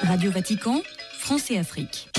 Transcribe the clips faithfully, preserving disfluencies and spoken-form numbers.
Radio Vatican, France et Afrique.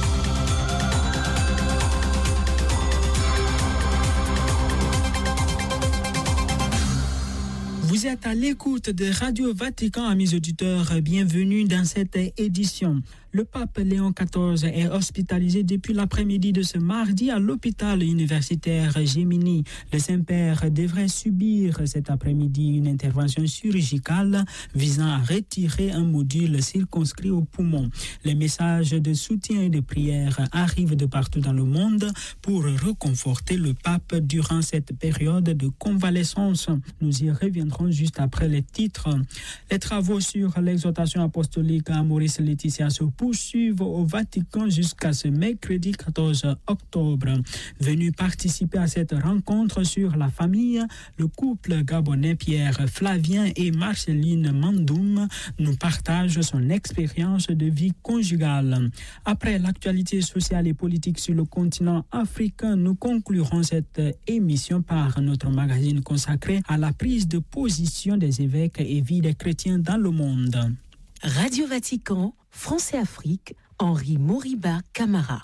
Vous êtes à l'écoute de Radio Vatican, amis auditeurs, bienvenue dans cette édition. Le pape Léon quatorze est hospitalisé depuis l'après-midi de ce mardi à l'hôpital universitaire Gemini. Le Saint-Père devrait subir cet après-midi une intervention chirurgicale visant à retirer un module circonscrit au poumon. Les messages de soutien et de prière arrivent de partout dans le monde pour réconforter le pape durant cette période de convalescence. Nous y reviendrons juste après les titres. Les travaux sur l'exhortation apostolique à Maurice Laetitia se poursuivent au Vatican jusqu'à ce mercredi quatorze octobre. Venu participer à cette rencontre sur la famille, le couple gabonais Pierre Flavien et Marceline Mandoum nous partage son expérience de vie conjugale. Après l'actualité sociale et politique sur le continent africain, nous conclurons cette émission par notre magazine consacré à la prise de position des évêques et vie des chrétiens dans le monde. Radio Vatican, France et Afrique, Henri Moriba Camara.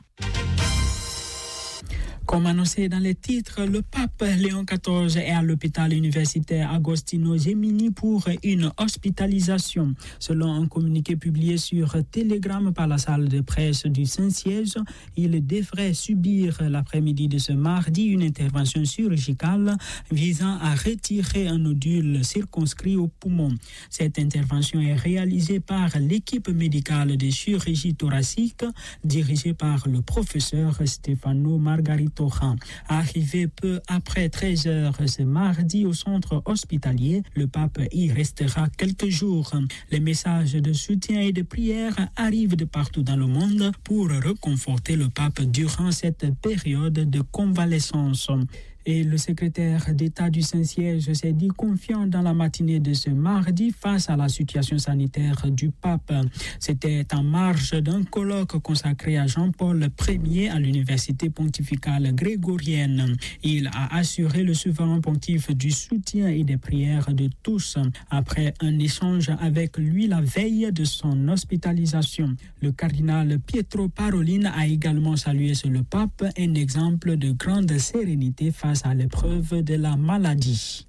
Comme annoncé dans les titres, le pape Léon quatorze est à l'hôpital universitaire Agostino Gemini pour une hospitalisation. Selon un communiqué publié sur Telegram par la salle de presse du Saint-Siège, il devrait subir l'après-midi de ce mardi une intervention chirurgicale visant à retirer un nodule circonscrit au poumon. Cette intervention est réalisée par l'équipe médicale de chirurgie thoracique dirigée par le professeur Stefano Margarito. Arrivé peu après treize heures ce mardi au centre hospitalier, le pape y restera quelques jours. Les messages de soutien et de prière arrivent de partout dans le monde pour réconforter le pape durant cette période de convalescence. Et le secrétaire d'État du Saint-Siège s'est dit confiant dans la matinée de ce mardi face à la situation sanitaire du pape. C'était en marge d'un colloque consacré à Jean-Paul Ier à l'université pontificale grégorienne. Il a assuré le souverain pontife du soutien et des prières de tous. Après un échange avec lui la veille de son hospitalisation, le cardinal Pietro Parolin a également salué sur le pape un exemple de grande sérénité face à l'épreuve de la maladie.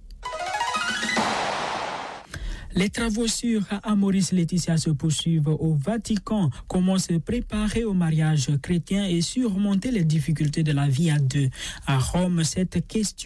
Les travaux sur Amoris Laetitia se poursuivent au Vatican. Comment se préparer au mariage chrétien et surmonter les difficultés de la vie à deux? À Rome, cette question